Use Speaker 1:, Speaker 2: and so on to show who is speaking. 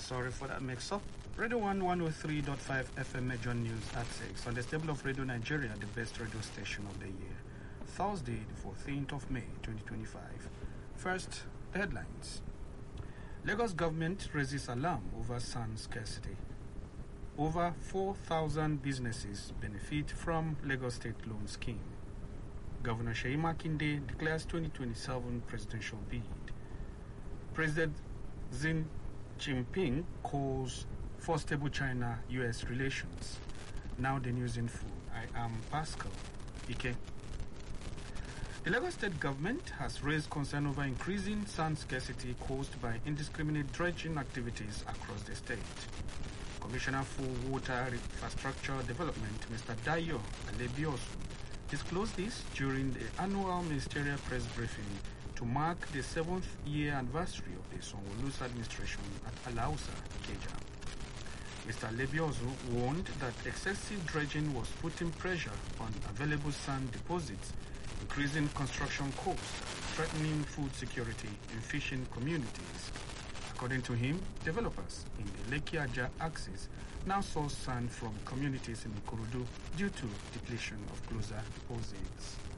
Speaker 1: Sorry for that mix-up. Radio 1 103.5 FM Major News at 6 on the stable of Radio Nigeria, the best radio station of the year. Thursday, the 14th of May, 2025. First, the headlines. Lagos government raises alarm over sand scarcity. Over 4,000 businesses benefit from Lagos State Loan Scheme. Governor Seyi Makinde declares 2027 presidential bid. President Xi Jinping calls for stable China-US relations. Now the news in full. I am Pascal Ike. The Lagos State government has raised concern over increasing sand scarcity caused by indiscriminate dredging activities across the state. Commissioner for Water Infrastructure Development, Mr. Dayo Alebiosu, disclosed this during the annual ministerial press briefing to mark the 7th year anniversary of the Sanwo-Olu's administration at Alausa, Ikeja. Mr. Alebiosu warned that excessive dredging was putting pressure on available sand deposits, increasing construction costs, threatening food security in fishing communities. According to him, developers in the Lekki Aja axis now source sand from communities in Ikorodu due to depletion of closer deposits.